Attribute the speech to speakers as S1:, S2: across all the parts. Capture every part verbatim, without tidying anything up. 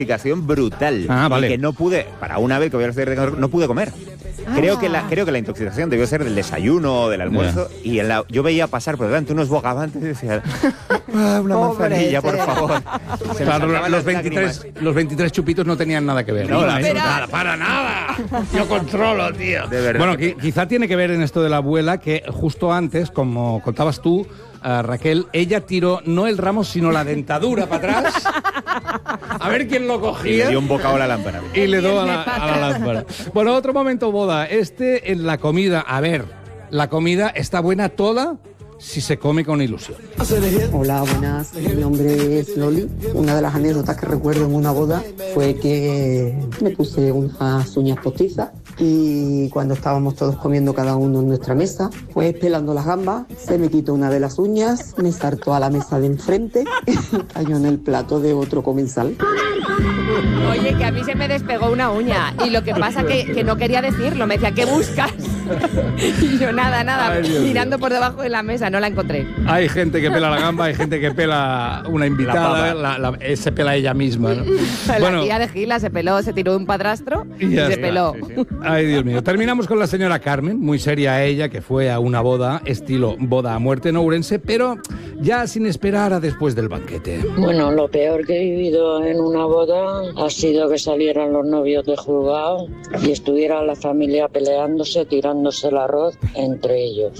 S1: intoxicación brutal.
S2: Ah, vale.
S1: Y que no pude, para una vez que voy a hacer, no pude comer. Creo que, la, creo que la intoxicación debió ser del desayuno o del almuerzo. Yeah. Y en la, yo veía pasar por delante unos bogavantes y decía, ah, una manzanilla, por favor.
S2: Claro, los veintitrés, los veintitrés chupitos no tenían nada que ver.
S1: No,
S2: no,
S1: eso,
S2: nada, para nada. Yo controlo, tío. De verdad. Bueno, qui- quizá tiene que ver en esto de la abuela que justo antes, como contabas tú, Uh, Raquel, ella tiró no el ramo, sino la dentadura para atrás. A ver quién lo cogía.
S1: Y le dio un bocado a la lámpara.
S2: Y le dio a la, a la lámpara. Bueno, otro momento boda. Este en la comida. A ver, la comida está buena toda si se come con ilusión.
S3: Hola, buenas. Mi nombre es Loli. Una de las anécdotas que recuerdo en una boda fue que me puse unas uñas postizas y cuando estábamos todos comiendo cada uno en nuestra mesa, pues pelando las gambas, se me quitó una de las uñas, me saltó a la mesa de enfrente y cayó en el plato de otro comensal.
S4: Oye, que a mí se me despegó una uña y lo que pasa que, que no quería decirlo, me decía, ¿qué buscas? Y yo nada, nada,
S2: Ay,
S4: mirando por debajo de la mesa, no la encontré.
S2: Hay gente que pela la gamba, hay gente que pela una invitada, la la, la, se pela ella misma, ¿no?
S4: La
S2: Bueno,
S4: tía de Gila se peló, se tiró de un padrastro y,
S2: y
S4: se
S2: está,
S4: peló.
S1: Sí, sí.
S2: Ay, Dios mío. Terminamos con la señora Carmen, muy seria ella, que fue a una boda, estilo boda a muerte en Ourense, pero ya sin esperar a después del banquete.
S5: Bueno, lo peor que he vivido en una boda ha sido que salieran los novios de juzgado y estuviera la familia peleándose, tirándose el arroz entre ellos.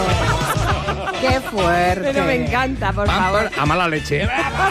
S4: ¡Qué fuerte! Pero me encanta, por
S2: Pam,
S4: favor.
S2: pam, a mala leche.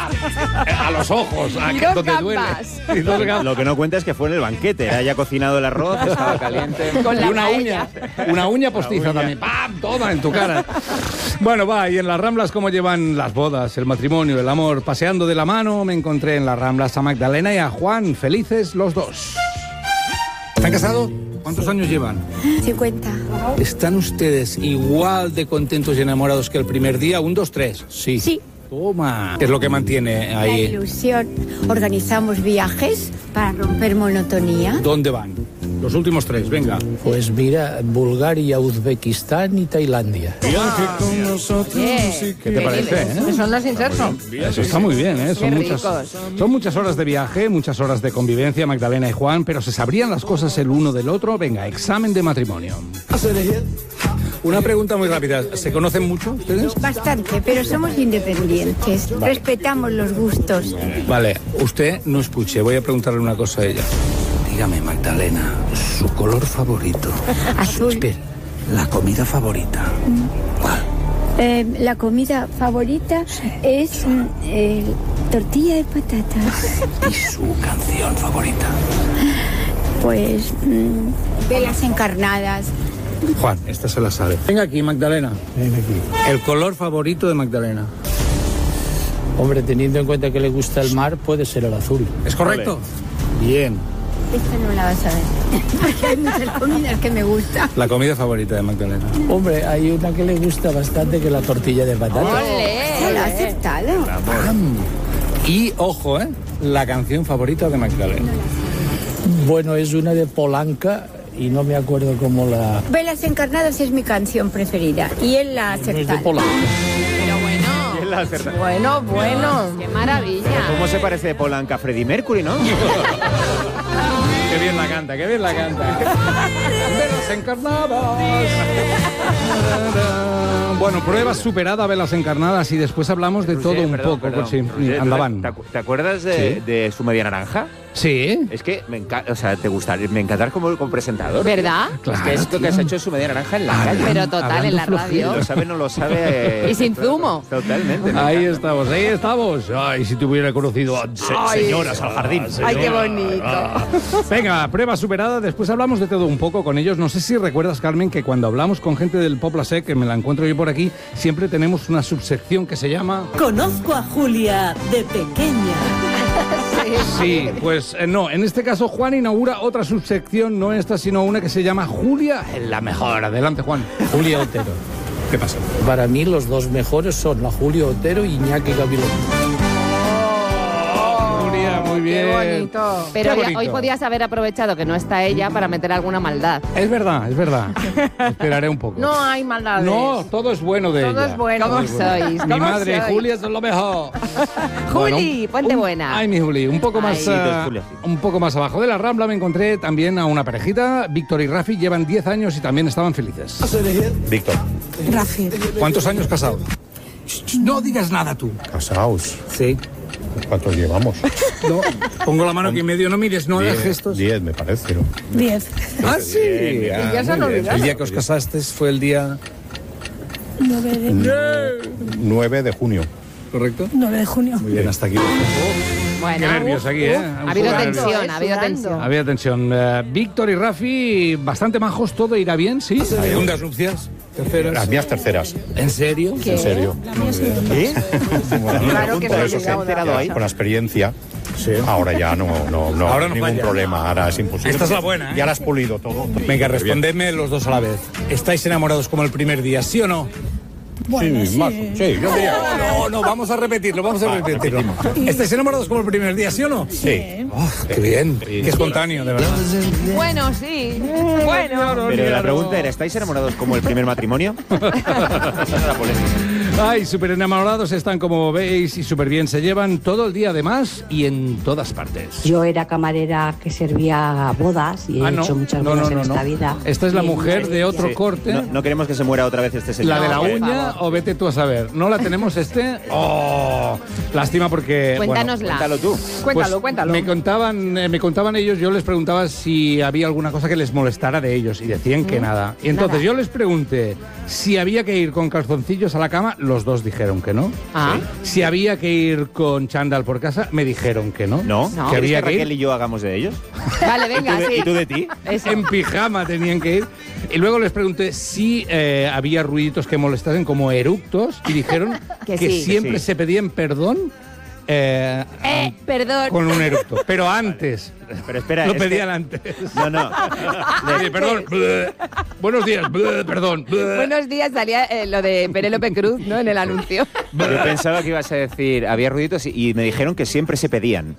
S2: A los ojos, a
S4: Y dos
S2: donde
S4: gambas.
S2: duele. Y dos gambas.
S1: Lo que no cuenta es que fue en el banquete. Haya cocinado el arroz, estaba caliente.
S4: Con
S2: Y
S4: la
S2: una
S4: paella.
S2: uña, una uña postiza también. ¡Pam! Toma en tu cara. Bueno, va, y en las Ramblas, ¿cómo llevan las bodas, el matrimonio, el amor? Paseando de la mano, me encontré en las Ramblas a Magdalena y a Juan, felices los dos. ¿Están casados? ¿Cuántos años llevan?
S6: cincuenta.
S2: ¿Están ustedes igual de contentos y enamorados que el primer día? Un, dos, tres. Sí.
S6: Sí.
S2: Toma. ¿Qué es lo que mantiene
S6: La
S2: ahí?
S6: ilusión. Organizamos viajes para romper monotonía.
S2: ¿Dónde van? Los últimos tres, venga.
S7: Pues mira, Bulgaria, Uzbekistán y Tailandia.
S4: Oye,
S2: ¿Qué te parece, eh?
S4: Que son los insersos.
S2: Eso está muy bien, ¿eh? Son
S4: Qué
S2: muchas,
S4: ricos.
S2: son muchas horas de viaje, muchas horas de convivencia, Magdalena y Juan, pero ¿se sabrían las cosas el uno del otro? Venga, examen de matrimonio. Una pregunta muy rápida. ¿Se conocen mucho ustedes?
S6: Bastante, pero somos independientes. Respetamos los gustos.
S2: Vale, usted no escuche, voy a preguntarle una cosa a ella. Dígame, Magdalena, su color favorito.
S6: Azul.
S2: Espera, la comida favorita. ¿Cuál?
S6: Eh, la comida favorita es mm, eh, tortilla de patatas.
S2: ¿Y su canción favorita?
S6: Pues mm, velas encarnadas.
S2: Juan, esta se la sabe. Venga aquí, Magdalena.
S7: Ven aquí.
S2: El color favorito de Magdalena.
S7: Hombre, teniendo en cuenta que le gusta el mar, puede ser el azul.
S2: ¿Es correcto? Bien.
S6: Esta no la vas a ver. Porque hay muchas comidas que me gustan.
S2: La comida favorita de Magdalena.
S7: Hombre, hay una que le gusta bastante, que es la tortilla de patatas.
S4: ¡Ole!
S6: ¿La has aceptado?
S2: Y, ojo, ¿eh? La canción favorita de Magdalena.
S7: Bueno, es una de Polanca y no me acuerdo cómo la...
S6: Velas encarnadas es mi canción preferida. Y él la ha
S7: No es de
S6: aceptado.
S7: Polanca.
S4: Pero bueno.
S1: ¿Quién la acerta?
S4: Bueno, bueno. ¡Qué maravilla!
S1: ¿Cómo se parece Polanca a Freddie Mercury, no?
S2: Qué bien la canta, qué bien la canta. Velas encarnadas. Bueno, prueba superada, velas encarnadas, y después hablamos de todo
S1: Sí,
S2: un
S1: perdón,
S2: poco.
S1: perdón.
S2: Sí,
S1: Sí,
S2: andaban.
S1: ¿Te, acu- te acuerdas de,
S2: Sí.
S1: de su media naranja?
S2: Sí.
S1: Es que me encanta, o sea, te gusta, me encanta como, como presentador.
S4: ¿Verdad?
S1: Es que esto que has hecho es su media naranja en la calle.
S4: Pero total, en la radio.
S1: Lo sabe, no lo sabe.
S4: Y sin zumo.
S1: Totalmente. me
S2: Ahí
S1: encanta.
S2: estamos, ahí estamos. Ay, si te hubiera conocido a se-
S4: Ay.
S2: señoras al jardín.
S4: Ay, qué
S2: señora.
S4: bonito.
S2: Ah. Venga, prueba superada. Después hablamos de todo un poco con ellos. No sé si recuerdas, Carmen, que cuando hablamos con gente del Poble Sec, que me la encuentro yo por aquí, siempre tenemos una subsección que se llama...
S8: Conozco a Julia de pequeña.
S2: Sí, pues eh, no. En este caso, Juan inaugura otra subsección, no esta, sino una que se llama Julia en la mejor. Adelante, Juan.
S7: Julia Otero.
S2: ¿Qué pasa?
S7: Para mí los dos mejores son la Julia Otero y Iñaki Gabilondo.
S2: Julia, muy bien.
S9: Qué bonito.
S4: Pero
S2: Qué
S4: hoy,
S2: bonito.
S4: hoy podías haber aprovechado que no está ella para meter alguna maldad.
S2: Es verdad, es verdad. Esperaré un poco.
S9: No hay maldades.
S2: No, todo es bueno de
S9: Todo
S2: ella.
S9: es bueno.
S4: ¿Cómo sois?
S2: Mi
S4: ¿Cómo
S2: madre
S4: sois?
S2: Julia es lo mejor.
S4: Juli, ponte
S2: un-
S4: buena.
S2: Ay, mi Juli, un poco más
S4: Ay.
S2: ah,
S1: Julia, sí.
S2: un poco más abajo de la Rambla me encontré también a una parejita, Víctor y Rafi, llevan diez años y también estaban felices.
S10: Víctor.
S6: Rafi.
S2: ¿Cuántos años casados? No digas nada tú.
S10: Casaos.
S2: Sí.
S10: ¿Cuántos llevamos?
S2: No, pongo la mano aquí en medio, no mires, no hagas gestos.
S10: Diez, me parece. ¿no?
S6: Diez.
S2: Ah, sí.
S10: Bien,
S2: Ah,
S9: ya se han
S2: muy bien.
S9: olvidado.
S2: El día que os casasteis fue el día...
S6: nueve de,
S10: nueve de junio.
S2: ¿Correcto?
S6: nueve de junio.
S2: Muy bien, hasta aquí.
S4: Bueno,
S2: Qué nervios aquí, ¿eh?
S4: ha habido
S2: Nervios.
S4: tensión, ha habido
S9: Sudando.
S4: tensión.
S2: Había tensión. Eh, Víctor y Rafi, bastante majos, todo irá bien, ¿sí? Segundas nupcias, terceras.
S10: Las mías terceras.
S2: ¿En serio?
S10: En serio.
S1: ¿Qué?
S10: Bueno,
S9: Claro que
S10: por
S9: no
S10: eso
S9: ha
S10: que
S9: llegado
S1: enterado ahí.
S10: con la experiencia. Ahora ya no, no, no,
S2: Ahora no
S10: ningún
S2: falla.
S10: problema, ahora es imposible.
S2: Esta es la buena, ¿eh?
S10: Ya la has pulido todo.
S2: Venga,
S10: Muy bien.
S2: respondedme los dos a la vez. ¿Estáis enamorados como el primer día, sí o no?
S6: Bueno,
S10: Sí,
S6: sí.
S10: más, sí, yo diría.
S2: No, no, vamos a repetirlo, vamos a
S10: Ah,
S2: repetirlo.
S10: repetimos.
S2: ¿Estáis enamorados como el primer día, sí o no?
S10: Sí.
S2: Oh, qué bien, qué espontáneo, de verdad.
S4: Bueno, sí. Bueno.
S1: Pero la pregunta era, ¿estáis enamorados como el primer matrimonio? Esa es la polémica.
S2: Ay, súper enamorados están como veis y súper bien se llevan todo el día además y en todas partes.
S11: Yo era camarera que servía bodas y he
S2: Ah, no.
S11: hecho muchas
S2: No,
S11: bodas
S2: no, no,
S11: en
S2: no.
S11: esta vida.
S2: Esta es la
S11: Y en
S2: mujer de otro
S1: Sí.
S2: corte.
S1: No, no queremos que se muera otra vez este señor.
S2: La de la
S4: No, por
S2: uña
S4: favor.
S2: o vete tú a saber. ¿No la tenemos este? Oh, lástima porque... bueno,
S4: Cuéntanosla.
S1: Cuéntalo tú.
S9: Cuéntalo,
S2: pues
S9: cuéntalo.
S2: Me contaban, eh, me contaban ellos, yo les preguntaba si había alguna cosa que les molestara de ellos y decían que nada. Y entonces
S4: Nada.
S2: yo les pregunté si había que ir con calzoncillos a la cama, los dos dijeron que no.
S4: Ah.
S2: Si había que ir con chándal por casa, me dijeron que no.
S1: ¿No?
S4: No.
S2: Que
S1: ¿Quieres
S2: había
S1: que
S2: que
S1: Raquel
S2: ir
S1: y yo hagamos de ellos?
S4: Vale, venga,
S1: ¿Y tú de-
S4: sí.
S1: ¿Y tú de ti?
S4: Eso.
S2: en pijama tenían que ir. Y luego les pregunté si eh, había ruiditos que molestasen como eructos y dijeron
S4: Que
S2: que,
S4: sí.
S2: siempre
S1: Que sí.
S2: se pedían perdón eh,
S4: Eh, perdón.
S2: con un eructo. Pero antes.
S1: Pero espera,
S2: Lo
S1: es que-
S2: pedían antes.
S1: No, no.
S2: Oye, perdón. bleh. Buenos días. bleh, Perdón. bleh.
S4: Buenos días, salía eh, lo de Penélope Cruz, ¿no? En el anuncio.
S1: Yo pensaba que ibas a decir, había ruiditos y, y me dijeron que siempre se pedían.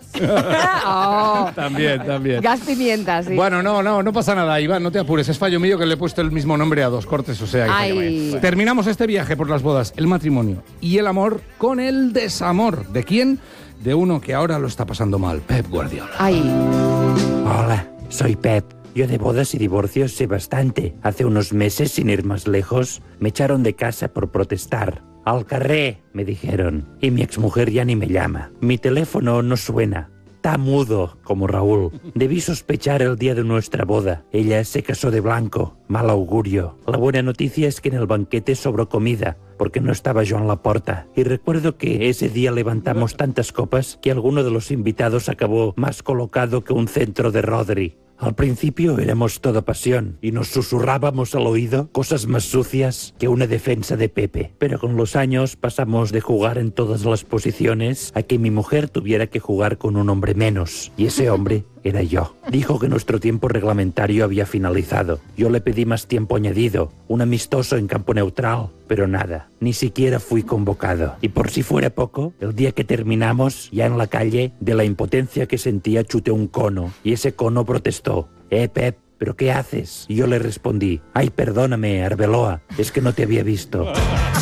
S4: Oh,
S2: También, también.
S4: gas pimienta, sí.
S2: Bueno, no, no, no pasa nada, Iván, no te apures. Es fallo mío que le he puesto el mismo nombre a dos cortes, o sea que
S4: Ay.
S2: fallo mío. Terminamos este viaje por las bodas, el matrimonio y el amor con el desamor. ¿De quién? De uno que ahora lo está pasando mal, Pep Guardiola.
S4: Ay.
S12: Hola, soy Pep. Yo de bodas y divorcios sé bastante. Hace unos meses, sin ir más lejos, me echaron de casa por protestar. Al carré, me dijeron. Y mi exmujer ya ni me llama. Mi teléfono no suena. Está mudo, como Raúl. Debí sospechar el día de nuestra boda. Ella se casó de blanco. Mal augurio. La buena noticia es que en el banquete sobró comida, porque no estaba Joan Laporta. Y recuerdo que ese día levantamos tantas copas que alguno de los invitados acabó más colocado que un centro de Rodri. Al principio éramos toda pasión y nos susurrábamos al oído cosas más sucias que una defensa de Pepe. Pero con los años pasamos de jugar en todas las posiciones a que mi mujer tuviera que jugar con un hombre menos. Y ese hombre era yo. Dijo que nuestro tiempo reglamentario había finalizado. Yo le pedí más tiempo añadido, un amistoso en campo neutral, pero nada, ni siquiera fui convocado. Y por si fuera poco, el día que terminamos, ya en la calle, de la impotencia que sentía chuté un cono, y ese cono protestó. Eh, Pep, ¿pero qué haces? Y yo le respondí, ay, perdóname, Arbeloa, es que no te había visto.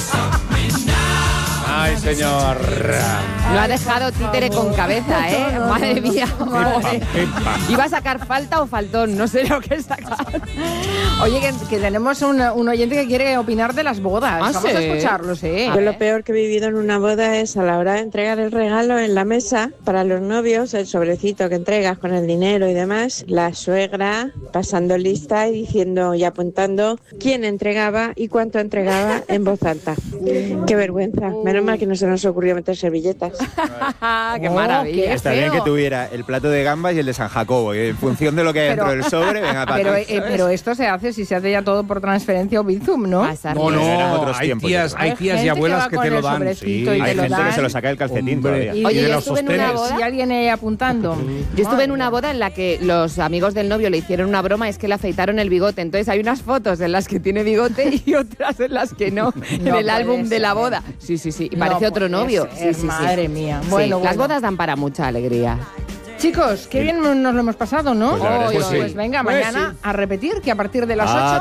S2: Ay, señor.
S4: Lo ha dejado títere con cabeza, ¿eh? Madre mía. Madre. ¿Iba a sacar falta o faltón? No sé lo que sacar.
S9: Oye, que, que tenemos un, un oyente que quiere opinar de las bodas.
S4: ¿Ah,
S9: Vamos
S4: sí?
S9: a escucharlo, sí.
S5: Yo lo peor que he vivido en una boda es a la hora de entregar el regalo en la mesa para los novios, el sobrecito que entregas con el dinero y demás, la suegra pasando lista y diciendo y apuntando quién entregaba y cuánto entregaba en voz alta. Qué vergüenza. Menos mal que no se nos ocurrió meter servilletas.
S4: ¡Qué maravilla!
S1: Está bien que tuviera el plato de gambas y el de San Jacobo. Y en función de lo que hay
S9: Pero-
S1: dentro del sobre, venga, para
S9: Pero,
S1: ti,
S9: eh,
S1: ¿sabes?
S9: pero esto se hace si se hace ya todo por transferencia o Bizum, ¿no?
S2: No, no,
S1: Eran otros
S2: hay
S1: tiempos,
S2: tías,
S1: yo creo.
S2: hay
S9: Hay
S2: tías y
S9: gente que
S2: abuelas
S9: va
S2: que,
S9: con
S2: te lo
S9: el
S2: dan.
S9: sobrecito y
S1: Hay
S9: te lo
S1: gente que
S9: dan.
S1: se lo saca del calcetín
S2: Hombre.
S1: todavía.
S9: Y,
S4: Oye,
S9: y
S4: yo
S9: de
S4: estuve en una
S9: hosteles,
S4: boda.
S9: y alguien ahí apuntando.
S4: Yo estuve en una boda en la que los amigos del novio le hicieron una broma, es que le afeitaron el bigote. Entonces hay unas fotos en las que tiene bigote y otras en las que no, en
S9: No
S4: el
S9: puede
S4: álbum de la
S9: ser.
S4: boda. Sí, sí, sí. Y
S9: No
S4: parece otro
S9: puede
S4: novio.
S9: ser,
S4: Sí, sí, sí.
S9: madre Madre mía. Bueno,
S4: Sí,
S9: bueno.
S4: las bodas dan para mucha alegría.
S9: Chicos, qué bien nos lo hemos pasado, ¿no?
S1: Pues la verdad es que
S9: Pues,
S1: sí.
S9: pues venga,
S1: Pues
S9: mañana
S1: sí.
S9: a repetir que a partir de las
S1: A
S9: ocho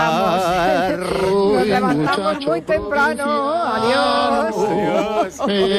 S1: trabajar.
S9: aquí estamos. Nos levantamos muy temprano. Adiós.
S1: Adiós.